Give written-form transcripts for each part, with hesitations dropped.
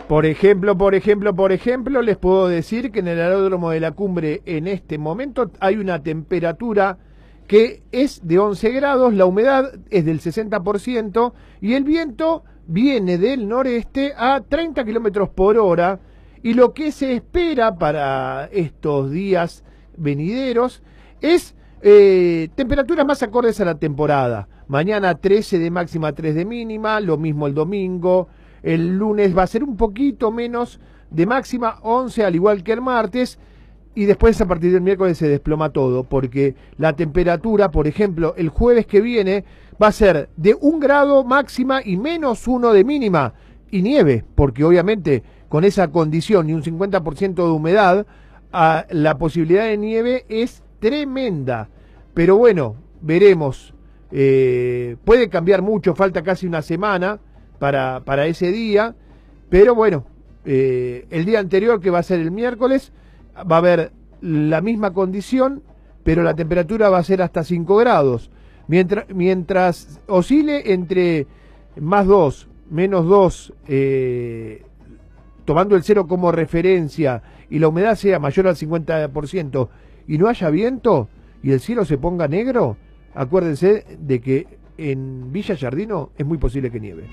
Por ejemplo, les puedo decir que en el aeródromo de la Cumbre en este momento hay una temperatura que es de 11 grados, la humedad es del 60% y el viento viene del noreste a 30 kilómetros por hora. Y lo que se espera para estos días venideros es temperaturas más acordes a la temporada. Mañana 13 de máxima, 3 de mínima, lo mismo el domingo. El lunes va a ser un poquito menos de máxima, 11 al igual que el martes. Y después a partir del miércoles se desploma todo, porque la temperatura, por ejemplo, el jueves que viene va a ser de 1 grado máxima y -1 de mínima. Y nieve, porque obviamente con esa condición y un 50% de humedad, la posibilidad de nieve es tremenda. Pero bueno, veremos. Puede cambiar mucho, falta casi una semana para ese día. Pero bueno, el día anterior, que va a ser el miércoles, va a haber la misma condición, pero la temperatura va a ser hasta 5 grados. Mientras oscile entre +2, -2, tomando el cero como referencia, y la humedad sea mayor al 50%, y no haya viento, y el cielo se ponga negro, acuérdense de que en Villa Giardino es muy posible que nieve.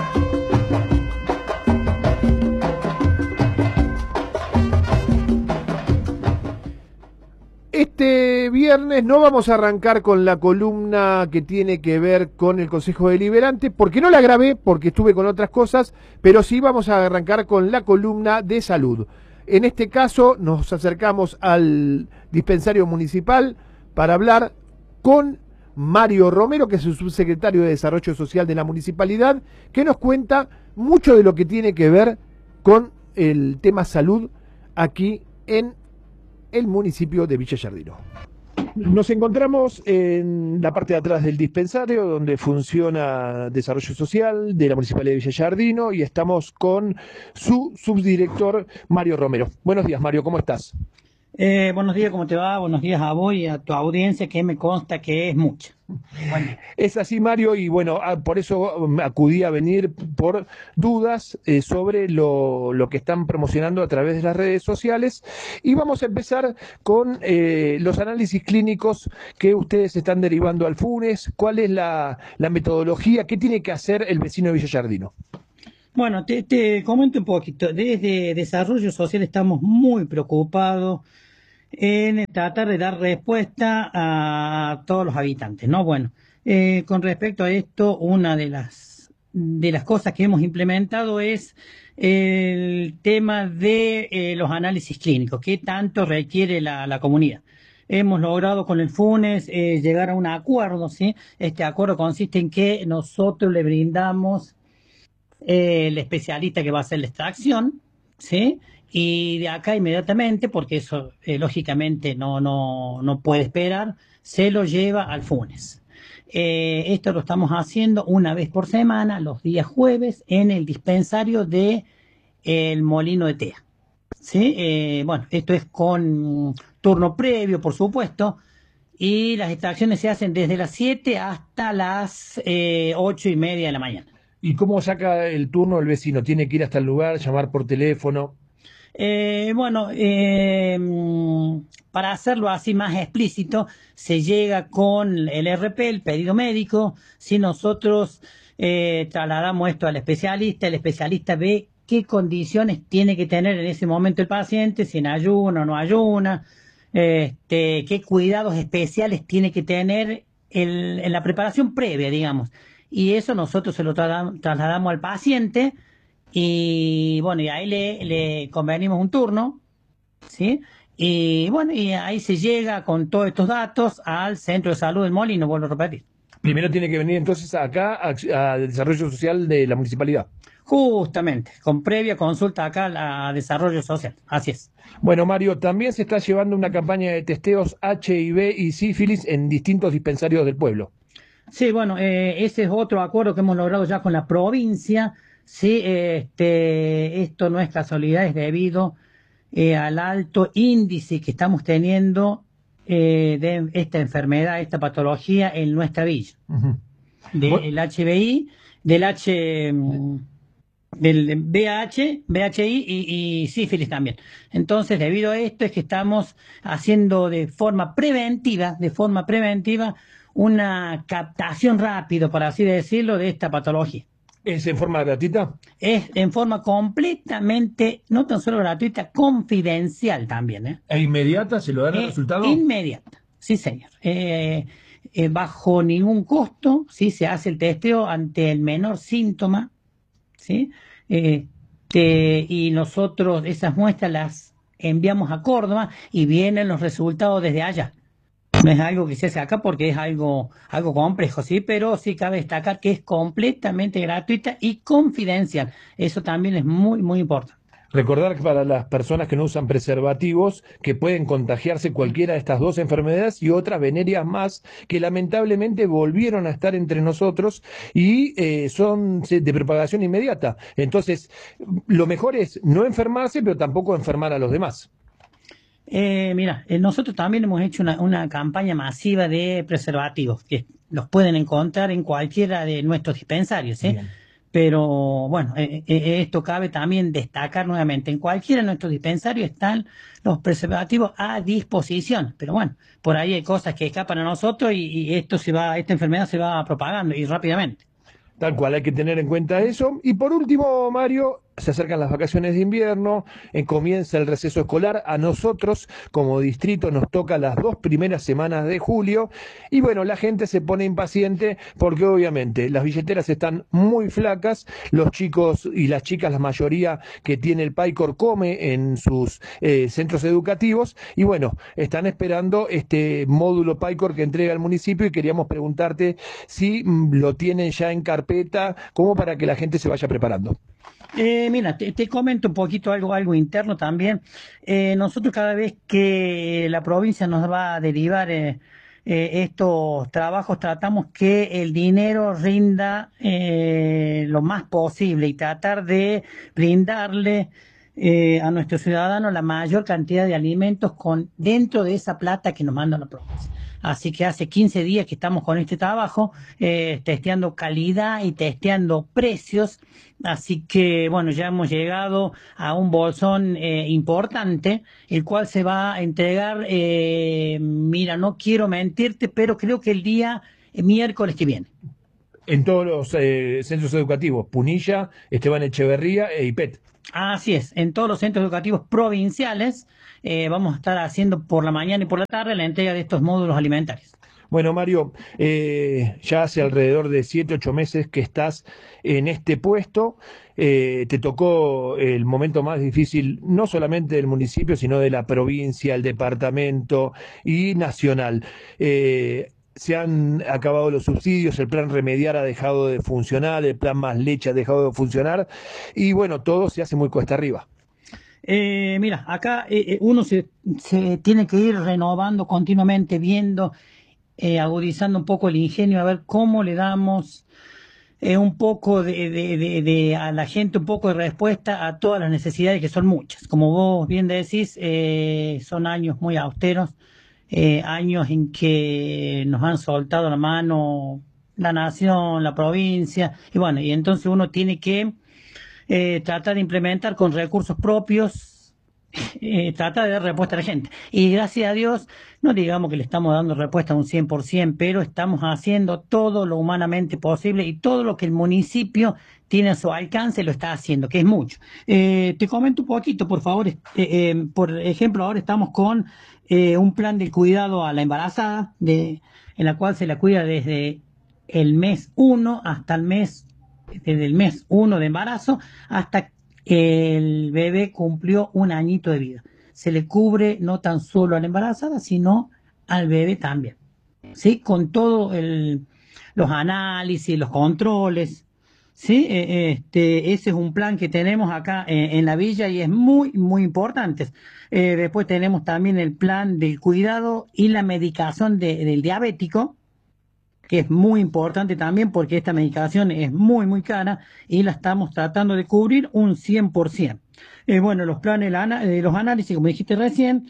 Este viernes no vamos a arrancar con la columna que tiene que ver con el Consejo Deliberante, porque no la grabé, porque estuve con otras cosas, pero sí vamos a arrancar con la columna de salud. En este caso nos acercamos al dispensario municipal para hablar con Mario Romero, que es el subsecretario de Desarrollo Social de la municipalidad, que nos cuenta mucho de lo que tiene que ver con el tema salud aquí en el municipio de Villa Giardino. Nos encontramos en la parte de atrás del dispensario donde funciona Desarrollo Social de la Municipalidad de Villa Giardino y estamos con su subdirector Mario Romero. Buenos días, Mario, ¿cómo estás? Buenos días, ¿cómo te va? Buenos días a vos y a tu audiencia, que me consta que es mucha. Buen día. Es así, Mario, y bueno, por eso acudí a venir por dudas sobre lo que están promocionando a través de las redes sociales. Y vamos a empezar con los análisis clínicos que ustedes están derivando al FUNES. ¿Cuál es la metodología? ¿Qué tiene que hacer el vecino de Villa Giardino? Bueno, te comento un poquito. Desde Desarrollo Social estamos muy preocupados en tratar de dar respuesta a todos los habitantes, ¿no? Bueno, con respecto a esto, una de las cosas que hemos implementado es el tema de los análisis clínicos, que tanto requiere la comunidad. Hemos logrado con el FUNES llegar a un acuerdo, ¿sí? Este acuerdo consiste en que nosotros le brindamos el especialista que va a hacer la extracción, ¿sí? Y de acá inmediatamente, porque eso lógicamente no puede esperar, se lo lleva al FUNES. Esto lo estamos haciendo una vez por semana, los días jueves, en el dispensario de el Molino de Tea, ¿sí? Bueno, esto es con turno previo, por supuesto, y las extracciones se hacen desde las 7 hasta las 8:30 de la mañana. ¿Y cómo saca el turno el vecino? ¿Tiene que ir hasta el lugar, llamar por teléfono? Bueno, para hacerlo así más explícito, se llega con el RP, el pedido médico. Si nosotros trasladamos esto al especialista, el especialista ve qué condiciones tiene que tener en ese momento el paciente, si en ayuna o no ayuna, qué cuidados especiales tiene que tener en la preparación previa, digamos. Y eso nosotros se lo trasladamos al paciente. Y bueno, y ahí le convenimos un turno, ¿sí? Y bueno, y ahí se llega con todos estos datos al centro de salud del Molino, vuelvo a repetir. Primero tiene que venir entonces acá a Desarrollo Social de la municipalidad. Justamente, con previa consulta acá a Desarrollo Social, así es. Bueno, Mario, también se está llevando una campaña de testeos HIV y sífilis en distintos dispensarios del pueblo. Sí, bueno, ese es otro acuerdo que hemos logrado ya con la provincia. Sí, esto no es casualidad, es debido al alto índice que estamos teniendo de esta enfermedad, esta patología en nuestra villa. Uh-huh. Del HIV, del del VIH, VHI y sífilis también. Entonces, debido a esto es que estamos haciendo de forma preventiva, una captación rápida, por así decirlo, de esta patología. ¿Es en forma gratuita? Es en forma completamente, no tan solo gratuita, confidencial también, ¿eh? ¿E inmediata se lo dan el resultado? Inmediata, sí señor. Bajo ningún costo, ¿sí? Se hace el testeo ante el menor síntoma, ¿sí? Y nosotros esas muestras las enviamos a Córdoba y vienen los resultados desde allá. No es algo que se hace acá porque es algo complejo, sí, pero sí cabe destacar que es completamente gratuita y confidencial. Eso también es muy, muy importante. Recordar que para las personas que no usan preservativos, que pueden contagiarse cualquiera de estas dos enfermedades y otras venéreas más que lamentablemente volvieron a estar entre nosotros y son de propagación inmediata. Entonces, lo mejor es no enfermarse, pero tampoco enfermar a los demás. Mira, nosotros también hemos hecho una campaña masiva de preservativos, que los pueden encontrar en cualquiera de nuestros dispensarios, ¿sí? Bien. Pero bueno, esto cabe también destacar nuevamente, en cualquiera de nuestros dispensarios están los preservativos a disposición, pero bueno, por ahí hay cosas que escapan a nosotros y esta enfermedad se va propagando y rápidamente. Tal cual, hay que tener en cuenta eso. Y por último, Mario, se acercan las vacaciones de invierno, comienza el receso escolar. A nosotros, como distrito, nos toca las 2 primeras semanas de julio. Y bueno, la gente se pone impaciente porque obviamente las billeteras están muy flacas. Los chicos y las chicas, la mayoría que tiene el PAICOR, come en sus centros educativos. Y bueno, están esperando este módulo PAICOR que entrega el municipio y queríamos preguntarte si lo tienen ya en carpeta, como para que la gente se vaya preparando. Mira, te comento un poquito algo interno también. Nosotros cada vez que la provincia nos va a derivar estos trabajos, tratamos que el dinero rinda lo más posible y tratar de brindarle a nuestros ciudadanos la mayor cantidad de alimentos dentro de esa plata que nos manda la provincia. Así que hace 15 días que estamos con este trabajo, testeando calidad y testeando precios. Así que, bueno, ya hemos llegado a un bolsón importante, el cual se va a entregar, mira, no quiero mentirte, pero creo que el día miércoles que viene. En todos los centros educativos, Punilla, Esteban Echeverría e IPET. Así es, en todos los centros educativos provinciales vamos a estar haciendo por la mañana y por la tarde la entrega de estos módulos alimentarios. Bueno, Mario, ya hace alrededor de 7, 8 meses que estás en este puesto. Te tocó el momento más difícil, no solamente del municipio, sino de la provincia, el departamento y nacional. Se han acabado los subsidios, el plan Remediar ha dejado de funcionar, el plan Más Leche ha dejado de funcionar y bueno, todo se hace muy cuesta arriba. Mira, acá uno se tiene que ir renovando continuamente, viendo, agudizando un poco el ingenio, a ver cómo le damos un poco a la gente, un poco de respuesta a todas las necesidades, que son muchas. Como vos bien decís, son años muy austeros, años en que nos han soltado la mano la nación, la provincia, y bueno, y entonces uno tiene que tratar de implementar con recursos propios, tratar de dar respuesta a la gente. Y gracias a Dios, no digamos que le estamos dando respuesta a un 100%, pero estamos haciendo todo lo humanamente posible y todo lo que el municipio tiene a su alcance lo está haciendo, que es mucho. Te comento un poquito, por favor. Por ejemplo, ahora estamos con un plan de cuidado a la embarazada, en la cual se la cuida desde el mes 1 hasta desde el mes 1 de embarazo hasta el bebé cumplió un añito de vida. Se le cubre no tan solo a la embarazada, sino al bebé también, ¿sí? Con todo los análisis, los controles, ¿sí? Ese es un plan que tenemos acá en la villa y es muy, muy importante. Después tenemos también el plan del cuidado y la medicación del diabético, que es muy importante también porque esta medicación es muy, muy cara y la estamos tratando de cubrir un 100%. Bueno, los planes, los análisis, como dijiste recién,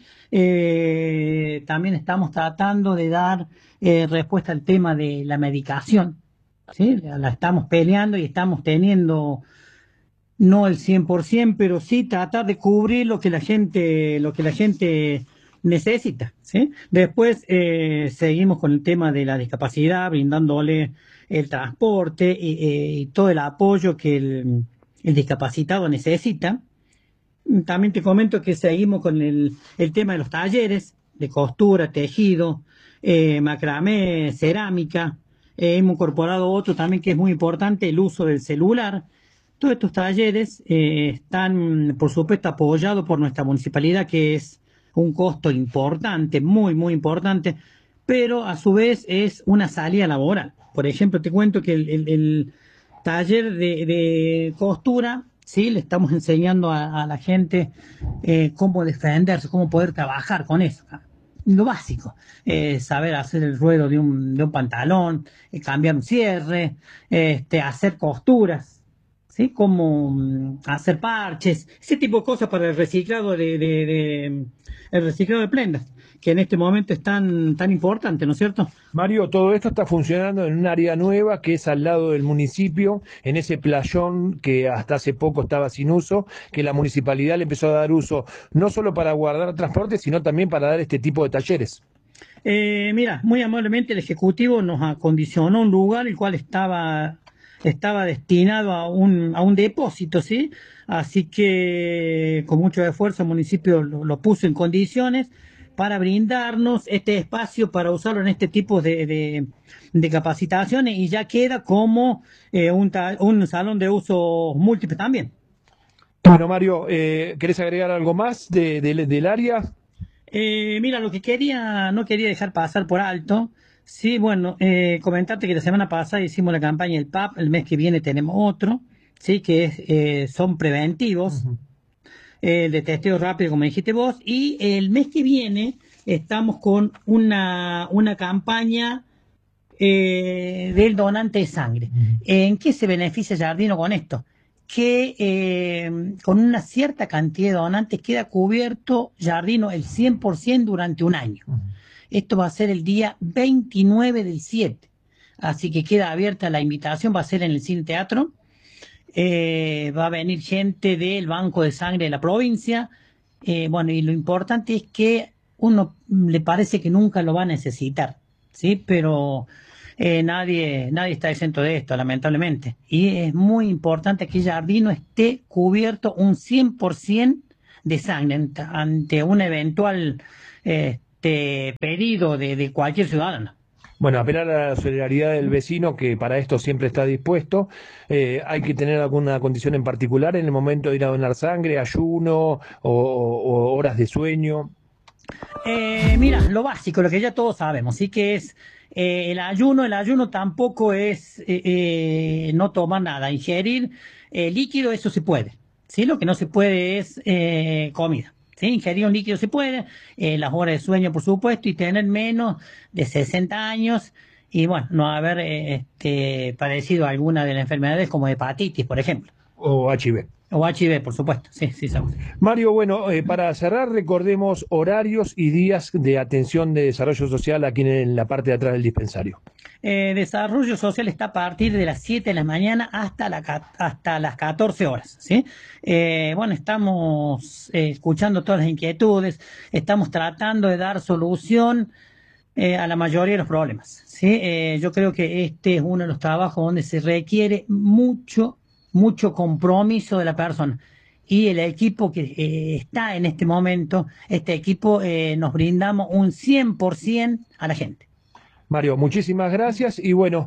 también estamos tratando de dar respuesta al tema de la medicación, ¿sí? La estamos peleando y estamos teniendo no el 100%, pero sí tratar de cubrir lo que la gente necesita, ¿sí? Después seguimos con el tema de la discapacidad, brindándole el transporte y todo el apoyo que el discapacitado necesita. También te comento que seguimos con el tema de los talleres de costura, tejido, macramé, cerámica. Hemos incorporado otro también que es muy importante, el uso del celular. Todos estos talleres están, por supuesto, apoyados por nuestra municipalidad, que es un costo importante, muy, muy importante, pero a su vez es una salida laboral. Por ejemplo, te cuento que el taller de costura, sí, le estamos enseñando a la gente cómo defenderse, cómo poder trabajar con eso. Lo básico, saber hacer el ruedo de un pantalón, cambiar un cierre, hacer costuras, ¿sí? Como hacer parches, ese tipo de cosas para el reciclado el reciclado de prendas, que en este momento es tan importante, ¿no es cierto? Mario, todo esto está funcionando en un área nueva que es al lado del municipio, en ese playón que hasta hace poco estaba sin uso, que la municipalidad le empezó a dar uso no solo para guardar transporte, sino también para dar este tipo de talleres. Mira, muy amablemente el Ejecutivo nos acondicionó un lugar el cual estaba destinado a un depósito, ¿sí? Así que con mucho esfuerzo el municipio lo puso en condiciones para brindarnos este espacio para usarlo en este tipo de capacitaciones y ya queda como un salón de uso múltiple también. Bueno, Mario, ¿querés agregar algo más del área? Mira, no quería dejar pasar por alto. Sí, bueno, comentarte que la semana pasada hicimos la campaña del PAP, el mes que viene tenemos otro, sí, que son preventivos, Ujú. de testeo rápido, como dijiste vos, y el mes que viene estamos con una campaña del donante de sangre. Ujú. ¿En qué se beneficia Jardino con esto? Que con una cierta cantidad de donantes queda cubierto Jardino el 100% durante un año. Ujú. Esto va a ser el día 29 del 7. Así que queda abierta la invitación, va a ser en el Cine Teatro. Va a venir gente del Banco de Sangre de la provincia. Bueno, y lo importante es que uno le parece que nunca lo va a necesitar, ¿sí? Pero nadie está exento de esto, lamentablemente. Y es muy importante que Jardino esté cubierto un 100% de sangre ante un eventual pedido de cualquier ciudadano. Bueno, apelar a la solidaridad del vecino, que para esto siempre está dispuesto. Hay que tener alguna condición en particular en el momento de ir a donar sangre, ayuno o horas de sueño. Mira, lo básico, lo que ya todos sabemos, sí que es el ayuno. El ayuno tampoco es no tomar nada, ingerir líquido, eso se puede. Sí, lo que no se puede es comida. Sí, ingerir un líquido se puede, las horas de sueño, por supuesto, y tener menos de 60 años y bueno, no haber padecido alguna de las enfermedades como hepatitis, por ejemplo, O HIV. o HIV, por supuesto. Sí, sí, seguro. Mario, bueno, para cerrar, recordemos horarios y días de atención de desarrollo social aquí en la parte de atrás del dispensario. Desarrollo social está a partir de las 7 de la mañana hasta las 14 horas, ¿sí? Bueno, estamos escuchando todas las inquietudes, estamos tratando de dar solución a la mayoría de los problemas, ¿sí? Yo creo que este es uno de los trabajos donde se requiere mucho compromiso de la persona. Y el equipo que está en este momento, este equipo nos brindamos un 100% a la gente. Mario, muchísimas gracias y bueno,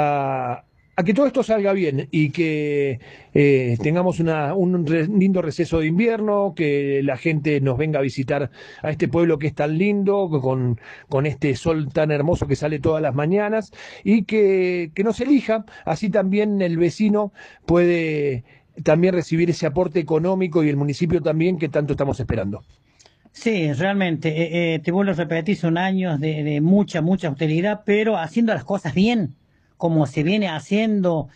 a que todo esto salga bien y que tengamos lindo receso de invierno, que la gente nos venga a visitar a este pueblo que es tan lindo, con este sol tan hermoso que sale todas las mañanas y que nos elija, así también el vecino puede también recibir ese aporte económico y el municipio también que tanto estamos esperando. Sí, realmente, te vuelvo a repetir, son años de mucha austeridad, pero haciendo las cosas bien, como se viene haciendo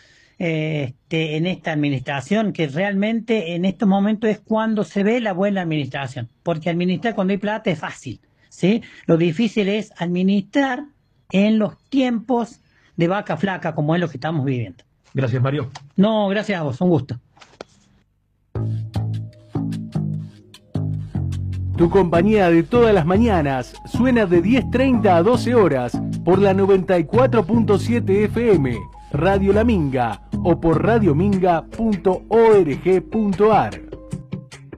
en esta administración, que realmente en estos momentos es cuando se ve la buena administración, porque administrar cuando hay plata es fácil, ¿sí? Lo difícil es administrar en los tiempos de vaca flaca, como es lo que estamos viviendo. Gracias, Mario. No, gracias a vos, un gusto. Tu compañía de todas las mañanas suena de 10:30 a 12 horas por la 94.7 FM, Radio La Minga o por radiominga.org.ar.